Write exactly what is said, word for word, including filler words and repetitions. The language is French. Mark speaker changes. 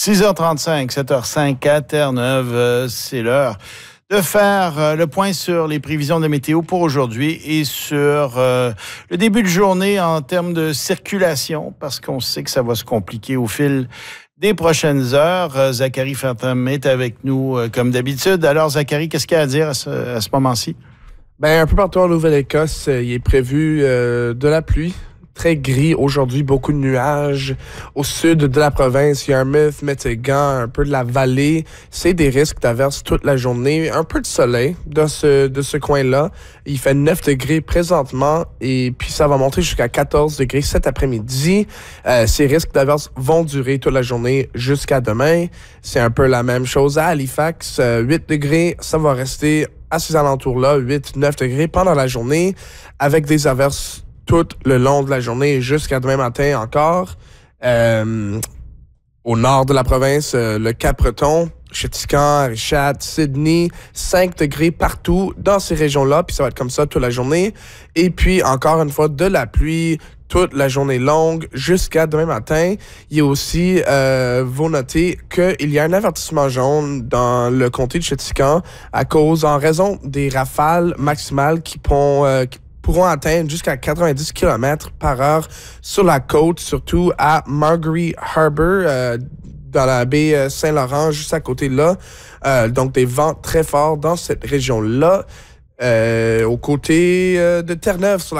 Speaker 1: six heures trente-cinq, sept heures cinq à Terre-Neuve, euh, c'est l'heure de faire euh, le point sur les prévisions de météo pour aujourd'hui et sur euh, le début de journée en termes de circulation, parce qu'on sait que ça va se compliquer au fil des prochaines heures. Euh, Zachary Fertam est avec nous euh, comme d'habitude. Alors Zachary, qu'est-ce qu'il y a à dire à ce, à ce moment-ci?
Speaker 2: Ben, un peu partout en Nouvelle-Écosse, euh, il est prévu euh, de la pluie. Très gris aujourd'hui, beaucoup de nuages. Au sud de la province, Yarmouth, Meteghan, un peu de la vallée. C'est des risques d'averses toute la journée. Un peu de soleil dans ce, de ce coin-là. Il fait neuf degrés présentement et puis ça va monter jusqu'à quatorze degrés cet après-midi. Euh, ces risques d'averses vont durer toute la journée jusqu'à demain. C'est un peu la même chose à Halifax. Euh, huit degrés, ça va rester à ces alentours-là, huit neuf degrés pendant la journée avec des averses tout le long de la journée jusqu'à demain matin encore. Euh, au nord de la province, euh, le Cap-Breton, Chéticamp, Richat, Sydney, cinq degrés partout dans ces régions-là, puis ça va être comme ça toute la journée. Et puis, encore une fois, de la pluie toute la journée longue jusqu'à demain matin. Il y a aussi, euh, vous notez qu'il y a un avertissement jaune dans le comté de Chéticamp à cause, en raison des rafales maximales qui, pont, euh, qui pourront atteindre jusqu'à quatre-vingt-dix kilomètres par heure sur la côte, surtout à Margery Harbour, euh, dans la baie Saint-Laurent, juste à côté de là. Euh, donc, des vents très forts dans cette région-là. Euh, au côté euh, de Terre-Neuve, sur la